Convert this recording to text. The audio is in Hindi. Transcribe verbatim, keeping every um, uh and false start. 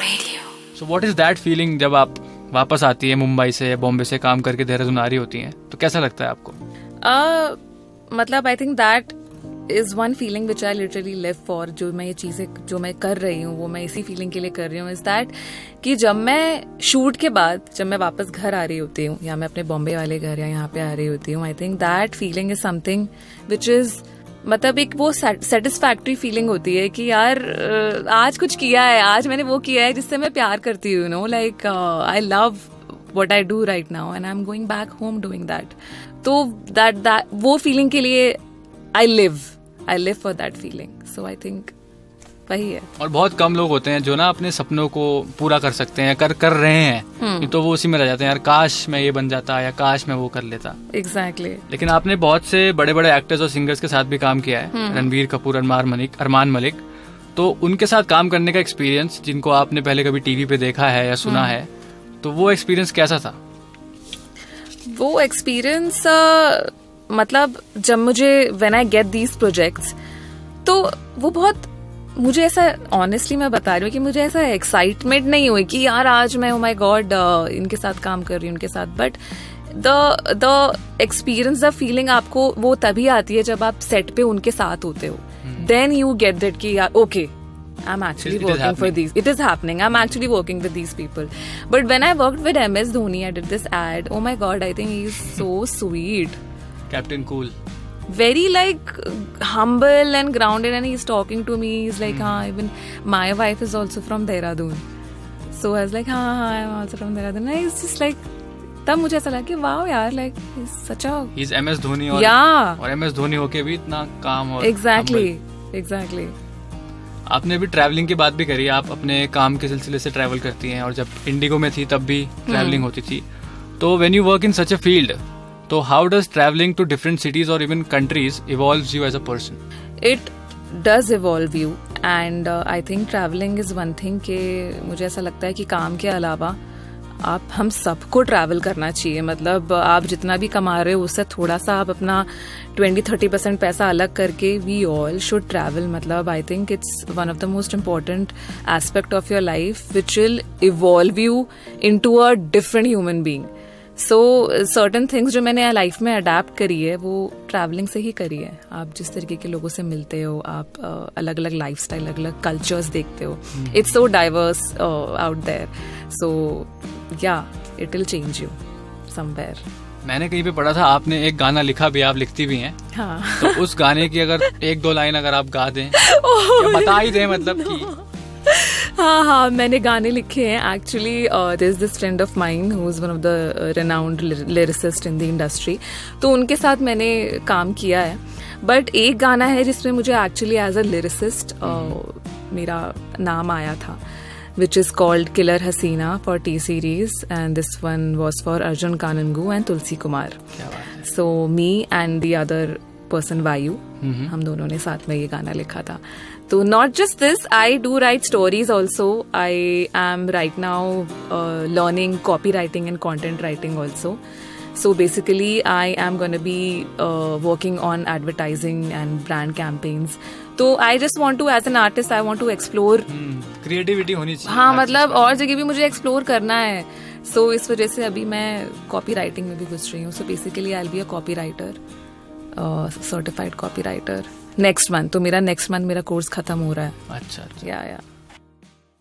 So what is that feeling जब आप वापस आती है मुंबई से बॉम्बे से काम करके देहरादून आ रही होती हैं, तो कैसा लगता है आपको? uh, मतलब I think that is one feeling which I literally live for. जो मैं ये चीजें जो मैं कर रही हूँ वो मैं इसी फीलिंग के लिए कर रही हूँ. इज दैट कि जब मैं शूट के बाद जब मैं वापस घर आ रही होती हूँ, या मैं अपने बॉम्बे वाले घर या यहाँ पे आ रही होती हूँ, I think that feeling is something which is मतलब एक वो सेटिस्फैक्ट्री फीलिंग होती है कि यार आज कुछ किया है, आज मैंने वो किया है जिससे मैं प्यार करती हूँ. Know like I love what I do right now and I'm going back home doing that. तो that that वो feeling के लिए I live I live for that feeling. So I think वही है. और बहुत कम लोग होते हैं जो ना अपने सपनों को पूरा कर सकते हैं, कर कर रहे हैं, hmm. तो वो उसी में रह जाते हैं, यार काश मैं ये बन जाता या काश मैं वो कर लेता. Exactly. लेकिन आपने बहुत से बड़े बड़े एक्टर्स और सिंगर्स के साथ भी काम किया है, hmm. रणबीर कपूर, अरमान मलिक अरमान मलिक तो उनके साथ काम करने का एक्सपीरियंस जिनको आपने पहले कभी टीवी पे देखा है या सुना hmm. है, तो वो एक्सपीरियंस कैसा था? वो एक्सपीरियंस uh, मतलब जब मुझे when I get these projects तो वो बहुत मुझे ऐसा ऑनेस्टली मैं बता रही हूँ कि मुझे ऐसा एक्साइटमेंट नहीं हुई कि यार आज मैं ओ माय गॉड इनके साथ काम कर रही हूँ उनके साथ. But the the experience the feeling आपको वो तभी आती है जब आप सेट पे उनके साथ होते हो. देन यू गेट दैट कि यार okay I'm actually it working for these. It is happening. I'm actually working with these people. But when I worked with M S Dhoni, I did this ad. Oh my God, I think he's so sweet. Captain Cool. Very like humble and grounded, and he's talking to me. He's like, "Haan, even my wife is also from Dehradun." So I was like, "Haan, haan, I'm also from Dehradun." And he's just like, तब मुझे ऐसा लगा कि वाओ यार, like he's such a. He's M S Dhoni और yeah. और M S Dhoni होके भी इतना काम और exactly, exactly. आपने अभी ट्रैवलिंग की बात भी करी, आप अपने काम के सिलसिले से ट्रैवल करती हैं और जब इंडिगो में थी तब भी ट्रैवलिंग होती थी. तो when you work in such a field, तो how does travelling to different cities और even countries evolves you as a person? It does evolve you and I think travelling is one thing कि मुझे ऐसा लगता है कि काम के अलावा आप हम सबको ट्रैवल करना चाहिए. मतलब आप जितना भी कमा रहे हो उससे थोड़ा सा आप अपना ट्वेंटी थर्टी परसेंट पैसा अलग करके वी ऑल शुड ट्रैवल. मतलब I think it's one of the most important aspect of your life which will evolve you in to a different human being. So certain things जो मैंने लाइफ में अडेप्ट करी है वो ट्रैवलिंग से ही करी है. आप जिस तरीके के लोगों से मिलते हो, आप अलग अलग लाइफ स्टाइल, अलग अलग कल्चर्स देखते हो. It's so diverse out there. सो या it will change you somewhere. मैंने कहीं पे पढ़ा था आपने एक गाना लिखा भी, आप लिखती भी हैं. हाँ. तो उस गाने की अगर एक दो लाइन अगर आप गा दें या बता ही दें, मतलब कि हाँ हाँ मैंने गाने लिखे हैं actually. There is this friend of mine who is one of the renowned lyricist in the industry. तो उनके साथ मैंने काम किया है. बट एक गाना है जिसमें मुझे एक्चुअली एज अ लिरिसिस्ट मेरा नाम आया था, which is called Killer Hasina for T series, and this one was for Arjun Kanangu and Tulsi Kumar. So me and the other person Vayu, mm-hmm. हम दोनों ने साथ में ये गाना लिखा था. तो not just this, I do write stories also. I am right now uh, learning copywriting and content writing also. So basically, I am going to be uh, working on advertising and brand campaigns. तो I just want to, as an artist, I want to explore. Creativity होनी चाहिए. हाँ मतलब और जगह भी मुझे एक्सप्लोर करना है. सो so, इस वजह से अभी मैं कॉपी राइटिंग में भी घुस रही हूँ. So basically I will be a copy writer, certified copy writer next month. तो मेरा नेक्स्ट मंथ मेरा कोर्स खत्म हो रहा है. अच्छा. या या